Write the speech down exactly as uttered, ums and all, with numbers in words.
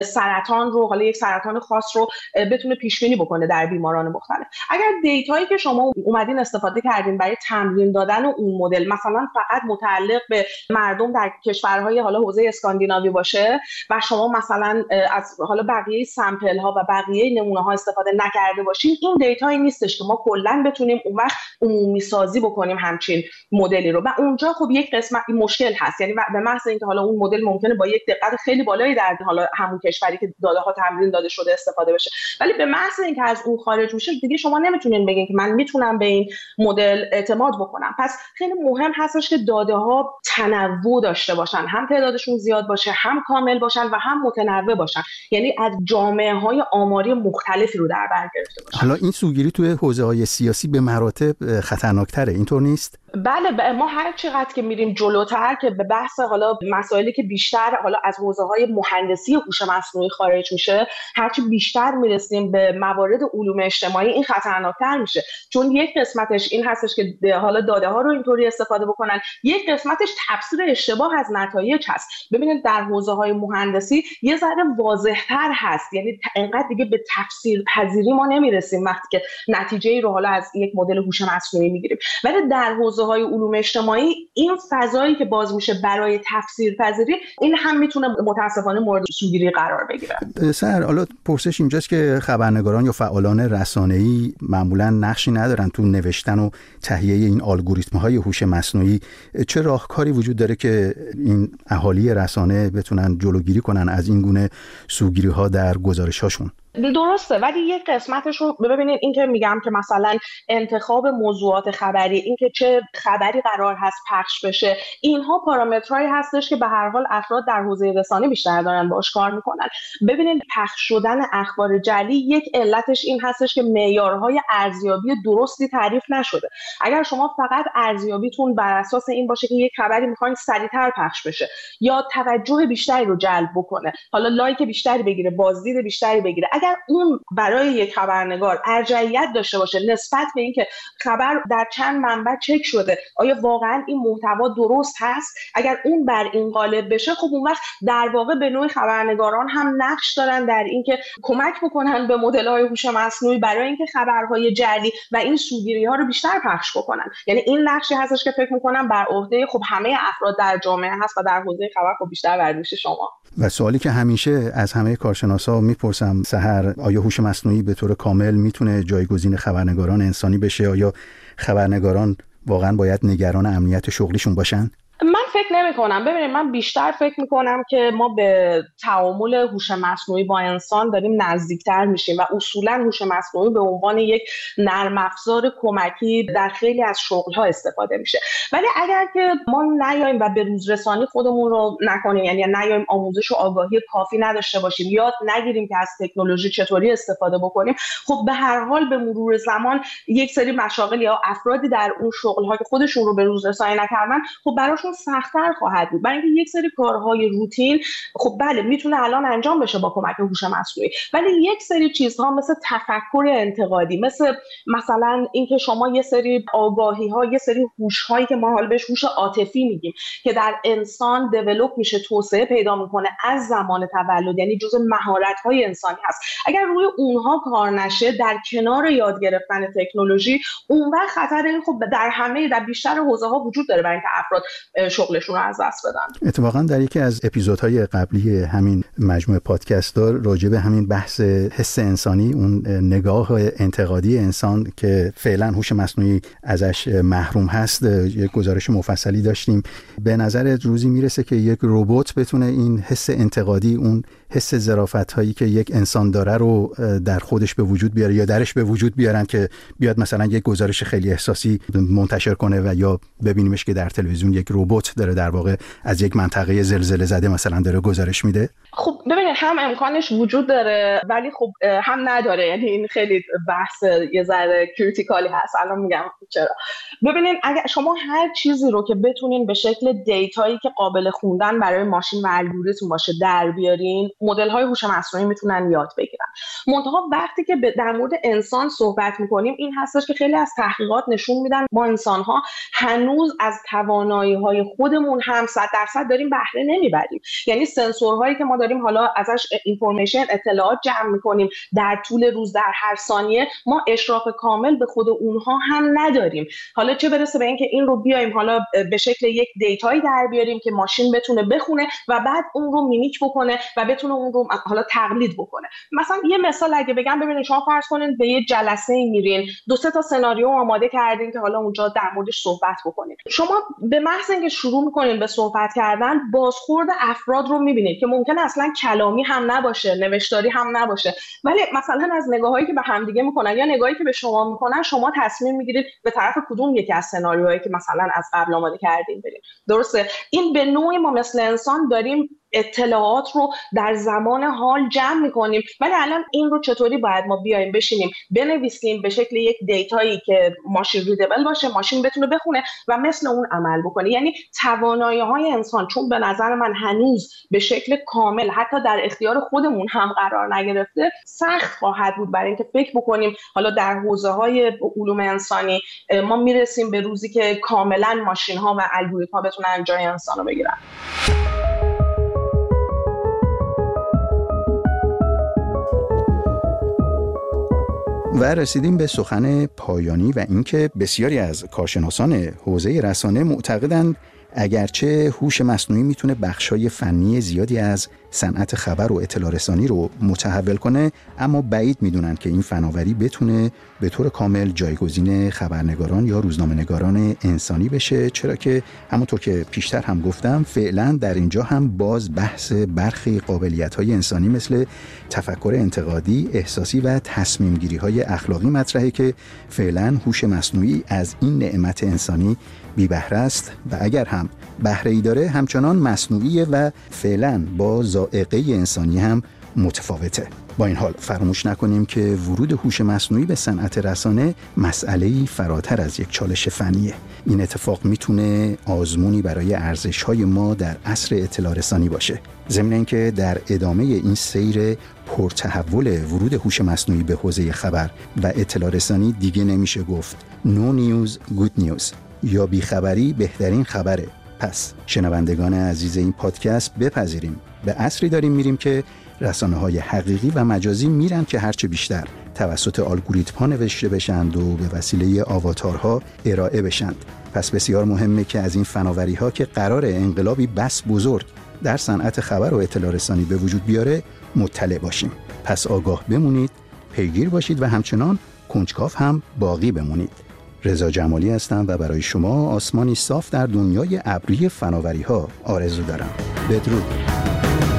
سرطان رو، حالا یک سرطان خاص رو بتونه پیش بینی بکنه در بیماران مختلف. اگر دیتایی که شما اومدین استفاده کردین برای تمرین دادن اون مدل مثلا فقط متعلق به مردم در کشورهای حالا حوزه اسکاندیناوی باشه و شما مثلا از حالا بقیه سامپل ها و بقیه نمونه ها استفاده نکرده باشین، این دیتایی نیستش که ما کلا بتونیم اون وقت عمومی سازی بکنیم همچین مدلی رو. و اونجا خب یک قسمت مشکل هست، یعنی به محض اینکه حالا اون مدل ممکنه با یک دقت خیلی بالایی در حالا همون کشوری که داده ها تمرین داده شده استفاده بشه، ولی به محض اینکه از اون خارج میشه دیگه شما نمیتونین بگین که من میتونم به این مدل اعتماد بکنم. پس خیلی مهم هستش که داده ها تنوع داشته باشن، هم تعدادشون زیاد باشه، هم کامل باشن و هم متنوع باشن، یعنی از جامعه های آماری مختلفی رو در بر گرفته باشن. حالا این سوگیری توی حوزه های سیاسی به مراتب خطرناکتره، اینطور نیست؟ بله، ما هر چقدر که میریم جلوتر که به بحث حالا مسائلی که بیشتر حالا از حوزه‌های مهندسی هوش مصنوعی خارج میشه، هرچی بیشتر میرسیم به موارد علوم اجتماعی این خطرناکتر میشه، چون یک قسمتش این هستش که حالا داده ها رو اینطوری استفاده بکنن، یک قسمتش تفسیر اشتباه از نتایج هست. ببینید در حوزه‌های مهندسی یه ذره واضح‌تر هست، یعنی انقدر دیگه به تفسیر پذیری ما نمیرسیم وقتی که نتیجه‌ای رو حالا از یک مدل هوش مصنوعی میگیریم، ولی در حوزه های علوم اجتماعی این فضایی که باز میشه برای تفسیر پذیری، این هم میتونه متاسفانه مورد سوگیری قرار بگیره. سر حالا پرسش اینجاست که خبرنگاران یا فعالان رسانه‌ای معمولا نقشی ندارن تو نوشتن و تهیه این الگوریتم‌های هوش مصنوعی. چه راهکاری وجود داره که این اهالی رسانه بتونن جلوگیری کنن از این گونه سوگیری‌ها در گزارش‌هاشون؟ درسته، ولی یک قسمتش رو ببینید، این که میگم که مثلا انتخاب موضوعات خبری، این که چه خبری قرار هست پخش بشه، اینها پارامترهایی هستش که به هر حال افراد در حوزه رسانه بیشتر دارن باهاش کار میکنن. ببینید پخش شدن اخبار جعلی یک علتش این هستش که معیارهای ارزیابی درستی تعریف نشده. اگر شما فقط ارزیابیتون بر اساس این باشه که یک خبری میخواین سریعتر پخش بشه یا توجه بیشتری رو جلب بکنه، حالا لایک بیشتری بگیره، بازدید بیشتری بگیره، اگر اون برای یک خبرنگار ارجحیت داشته باشه نسبت به اینکه خبر در چند منبع چک شده، آیا واقعا این محتوا درست هست، اگر اون بر این غالب بشه، خب اون وقت در واقع به نوعی خبرنگاران هم نقش دارن در اینکه کمک بکنن به مدل‌های هوش مصنوعی برای اینکه خبرهای جعلی و این سوگیری‌ها رو بیشتر پخش بکنن. یعنی این نقشی هستش که فکر می‌کنم بر عهده خب همه افراد در جامعه هست و در حوزه خبر خب بیشتر بر دوش شما. و سوالی که همیشه از همه کارشناسا میپرسم سحر، آیا هوش مصنوعی به طور کامل میتونه جایگزین خبرنگاران انسانی بشه؟ آیا خبرنگاران واقعا باید نگران امنیت شغلیشون باشن؟ من فکر نمی کنم. ببینید من بیشتر فکر می کنم که ما به تعامل هوش مصنوعی با انسان داریم نزدیکتر میشیم و اصولا هوش مصنوعی به عنوان یک نرم افزار کمکی در خیلی از شغل‌ها استفاده میشه. ولی اگر که ما نیایم و به روز رسانی خودمون رو نکنیم، یعنی نیایم آموزش و آگاهی کافی نداشته باشیم، یاد نگیریم که از تکنولوژی چطوری استفاده بکنیم، خب به هر حال به مرور زمان یک سری مشاغل یا افرادی در اون شغل‌ها که خودشون رو به روز رسانی نکردن، خب براشون سخت‌تر خواهد بود. برای اینکه یک سری کارهای روتین خب بله میتونه الان انجام بشه با کمک هوش مصنوعی، ولی یک سری چیزها مثل تفکر انتقادی، مثل مثلا اینکه شما یه سری آگاهی‌ها، یه سری هوش‌هایی که ما حالا بهش هوش عاطفی میگیم که در انسان دیولپ میشه، توسعه پیدا میکنه از زمان تولد، یعنی جزء مهارت‌های انسانی هست، اگر روی اونها کار نشه در کنار یاد گرفتن تکنولوژی، اون وقت خطر این خب در همه در بیشتر حوزه‌ها وجود داره برای اینکه افراد شغلشون رو از دست بدن. اتفاقا در یکی از اپیزودهای قبلی همین مجموعه پادکست دار راجع به همین بحث حس انسانی، اون نگاه انتقادی انسان که فعلا هوش مصنوعی ازش محروم هست، یک گزارش مفصلی داشتیم. به نظر روزی میرسه که یک ربات بتونه این حس انتقادی، اون حس ظرافت هایی که یک انسان داره رو در خودش به وجود بیاره یا درش به وجود بیارن که بیاد مثلا یک گزارش خیلی احساسی منتشر کنه و یا ببینیمش که در تلویزیون یک ربات داره در واقع از یک منطقه زلزله زده مثلا داره گزارش میده؟ خب ببینید هم امکانش وجود داره ولی خب هم نداره، یعنی این خیلی بحث یه ذره کریتیکالی هست. الان میگم چرا. ببینین اگر شما هر چیزی رو که بتونین به شکل دیتایی که قابل خوندن برای ماشین و الگوریتم باشه در بیارین، مدل‌های هوش مصنوعی میتونن یاد بگیرن. منتها وقتی که در مورد انسان صحبت میکنیم این هستش که خیلی از تحقیقات نشون میدن ما انسان‌ها هنوز از توانایی‌های خودمون هم صد درصد داریم بهره نمیبریم. یعنی سنسورهایی که ما داریم حالا ازش اینفورمیشن اطلاعات جمع میکنیم در طول روز در هر ثانیه، ما اشراف کامل به خود اونها هم نداریم. حالا چه برسه به اینکه این رو بیایم حالا به شکل یک دیتایی در بیاریم که ماشین بتونه بخونه و بعد اون رو میمیک بکنه و بتونه اون رو حالا تقلید بکنه. مثلا یه مثال اگه بگم، ببینید شما فرض کنید به یه جلسه میرین، دو سه تا سناریو آماده کردین که حالا اونجا در موردش صحبت بکنید. شما به محض اینکه شروع میکنین به صحبت کردن، بازخورد افراد رو میبینید که ممکنه اصلا کلامی هم نباشه، نوشتاری هم نباشه، ولی مثلا از نگاهایی که به همدیگه میکنن یا نگاهی که به شما میکنن، شما تصمیم میگیرید به طرف کدوم یکی از سناریوهایی که مثلا از قبل آماده کردین برید. درسته؟ این به نوعی ما مثل انسان داریم اطلاعات رو در زمان حال جمع میکنیم، ولی الان این رو چطوری باید ما بیایم بشینیم بنویسیم به شکل یک دیتایی که ماشین ریدبل باشه، ماشین بتونه بخونه و مثل اون عمل بکنه. یعنی توانایی‌های انسان چون به نظر من هنوز به شکل کامل حتی در اختیار خودمون هم قرار نگرفته، سخت خواهد بود برای اینکه فکر بکنیم حالا در حوزه‌های علوم انسانی ما میرسیم به روزی که کاملا ماشین‌ها و الگوریتم‌ها بتونن جای انسان رو بگیرن. و رسیدیم به سخن پایانی و اینکه بسیاری از کارشناسان حوزه رسانه معتقدند اگرچه هوش مصنوعی میتونه بخشای فنی زیادی از صنعت خبر و اطلاع رسانی رو متحول کنه، اما بعید میدونن که این فناوری بتونه به طور کامل جایگزین خبرنگاران یا روزنامه‌نگاران انسانی بشه، چرا که همونطور که پیشتر هم گفتم فعلا در اینجا هم باز بحث برخی قابلیت‌های انسانی مثل تفکر انتقادی، احساسی و تصمیم‌گیری‌های اخلاقی مطرحه که فعلا هوش مصنوعی از این نعمت انسانی بی بهره است و اگر هم بهره‌ای داره همچنان مصنوعیه و فعلا با ذائقه انسانی هم متفاوته. با این حال فراموش نکنیم که ورود هوش مصنوعی به صنعت رسانه مسئله‌ای فراتر از یک چالش فنیه. این اتفاق میتونه آزمونی برای ارزش‌های ما در عصر اطلاع رسانی باشه. ضمن اینکه در ادامه این سیر پرتحول ورود هوش مصنوعی به حوزه خبر و اطلاع رسانی دیگه نمیشه گفت No news good news یا بیخبری بهترین خبره. پس شنوندگان عزیز این پادکست بپذیریم به عصری داریم میریم که رسانه‌های حقیقی و مجازی میرن که هرچه بیشتر توسط الگوریتم‌ها نوشته بشند و به وسیله آواتارها ارائه بشند. پس بسیار مهمه که از این فناوری‌ها که قرار انقلابی بس بزرگ در صنعت خبر و اطلاع رسانی به وجود بیاره مطلع باشیم. پس آگاه بمونید، پیگیر باشید و همچنان کنجکاو هم باقی بمونید. رضا جمالی هستم و برای شما آسمانی صاف در دنیای ابری فناوری‌ها آرزو دارم. بدرود.